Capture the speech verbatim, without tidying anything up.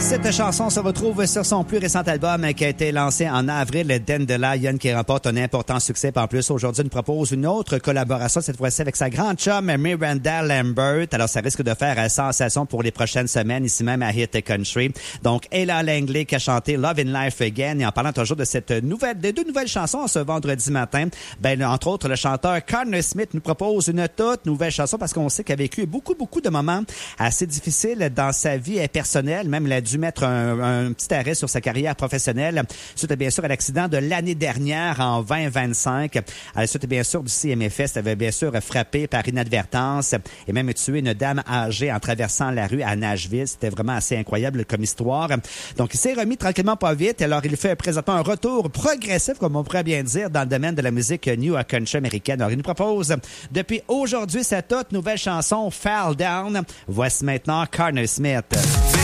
Cette chanson se retrouve sur son plus récent album qui a été lancé en avril, Dandelion, qui remporte un important succès. En plus, aujourd'hui, nous propose une autre collaboration, cette fois-ci avec sa grande chum Miranda Lambert. Alors, ça risque de faire sensation pour les prochaines semaines, ici même à Hit Country. Donc, Ella Langley qui a chanté Love in Life Again. Et en parlant toujours de cette nouvelle, des deux nouvelles chansons ce vendredi matin, ben, entre autres, le chanteur Connor Smith nous propose une toute nouvelle chanson parce qu'on sait qu'il a vécu beaucoup, beaucoup de moments assez difficiles dans sa vie personnelle. Même, il a dû mettre un, un petit arrêt sur sa carrière professionnelle suite, bien sûr, à l'accident de l'année dernière en vingt vingt-cinq. À la suite, bien sûr, du C M F S, avait bien sûr frappé par inadvertance et même tué une dame âgée en traversant la rue à Nashville. C'était vraiment assez incroyable comme histoire. Donc, il s'est remis tranquillement pas vite. Alors, il fait présentement un retour progressif, comme on pourrait bien dire, dans le domaine de la musique new country américaine. Alors, il nous propose depuis aujourd'hui sa toute nouvelle chanson Fall Down. Voici maintenant Connor Smith.